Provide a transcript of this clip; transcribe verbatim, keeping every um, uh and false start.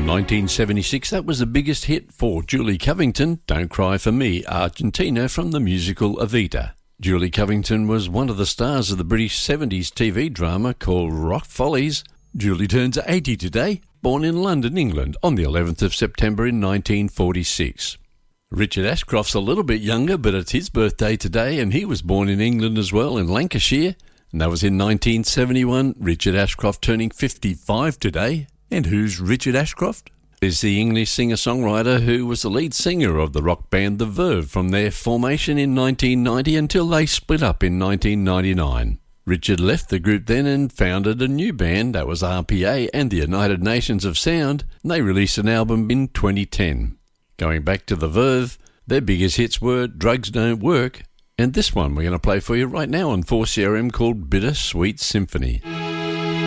nineteen seventy-six, that was the biggest hit for Julie Covington, Don't Cry For Me, Argentina, from the musical Evita. Julie Covington was one of the stars of the British seventies T V drama called Rock Follies. Julie turns eighty today, born in London, England, on the eleventh of September in nineteen forty-six. Richard Ashcroft's a little bit younger, but it's his birthday today, and he was born in England as well, in Lancashire, and that was in nineteen seventy-one. Richard Ashcroft turning fifty-five today. And who's Richard Ashcroft? Is the English singer-songwriter who was the lead singer of the rock band The Verve from their formation in nineteen ninety until they split up in nineteen ninety-nine. Richard left the group then and founded a new band, that was R P A and the United Nations of Sound, and they released an album in twenty ten. Going back to The Verve, their biggest hits were Drugs Don't Work, and this one we're going to play for you right now on four C R M called Bittersweet Symphony.